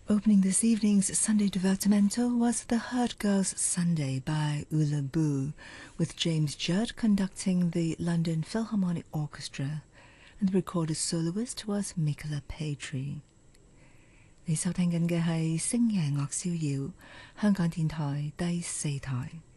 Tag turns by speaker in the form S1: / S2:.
S1: Opening this evening's Sunday Divertimento was The Herd Girls Sunday by Ula Boo, with James Judd conducting the London Philharmonic Orchestra, and the recorded soloist was Michaela Patry. 你收聽緊嘅係星夜樂逍遙，香港電台第4台。